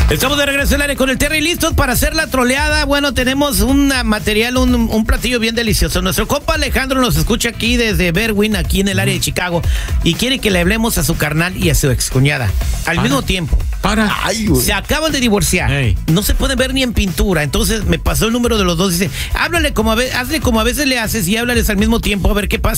Estamos de regreso al aire con el Terry, listos para hacer la troleada. Bueno, tenemos un material, un platillo bien delicioso. Nuestro compa Alejandro nos escucha aquí desde Berwyn, aquí en el área de Chicago, y quiere que le hablemos a su carnal y a su excuñada al mismo tiempo. Se acaban de divorciar. No se pueden ver ni en pintura. Entonces me pasó el número de los dos. Dice, hazle como a veces le haces y háblales al mismo tiempo a ver qué pasa.